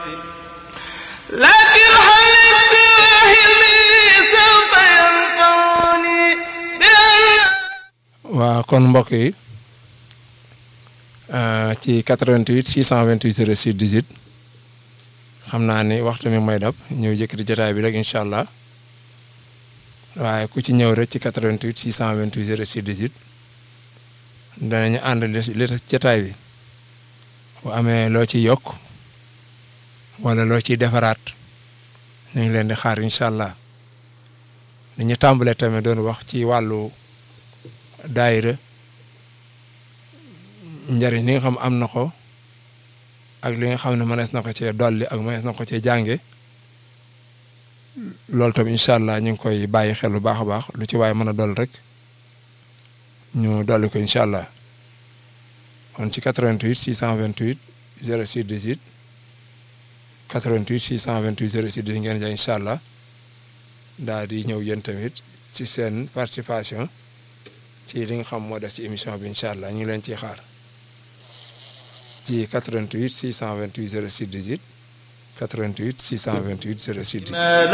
لكن حلفت وحلمي سوف ينفعني waa kon mbokk yi ci 88 628 06 18 xam naa ni waxtu mi may dab ñëw jëkkati jotaay bi rek incha allah waaye ku ci ñëw rek ci 88 628 06 18 danañu ànd li tax jotaay bi bu amee loo ci yokk wala loo ciy defaraat ñu ngi leen di xaar incha allah ni ñu tàmbalee tamit doon wax ci wàllu daayira njariñ li nga xam am na ko ak li nga xam ne mënees na ko cee dolli ak mënees na ko cee jànge loolu tam incha allah ñu ngi koy bàyyi xel bu baax a baax lu ci waaye mën a dolli rek ñu dolli ko incha allah kon ci 88 628 06 18 88 628 06 18 ngeen jaay incha allah daal di ñëw yéen tamit ci seen participation ci li nga xam moo des ci émission bi incha allah ñu ngi leen ciy xaar ci 88 628 06 18 88 628 06 18